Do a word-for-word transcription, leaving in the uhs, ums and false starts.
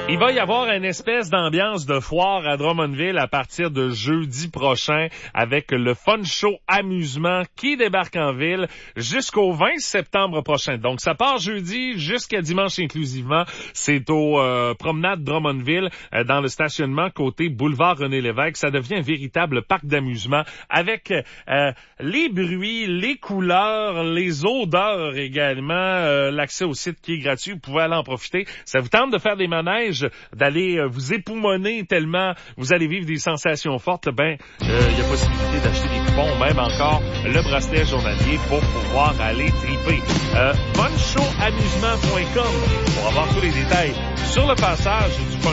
Il va y avoir une espèce d'ambiance de foire à Drummondville à partir de jeudi prochain avec le Fun Show Amusement qui débarque en ville jusqu'au vingt septembre prochain. Donc, ça part jeudi jusqu'à dimanche inclusivement. C'est au euh, promenade Drummondville euh, dans le stationnement côté boulevard René-Lévesque. Ça devient un véritable parc d'amusement avec euh, les bruits, les couleurs, les odeurs également. Euh, l'accès au site qui est gratuit. Vous pouvez aller en profiter. Ça vous tente de faire des manèges, d'aller euh, vous époumoner tellement vous allez vivre des sensations fortes, ben il euh, y a possibilité d'acheter des coupons, même encore le bracelet journalier pour pouvoir aller triper. Euh, fun show amusement point com pour avoir tous les détails sur le passage du Fun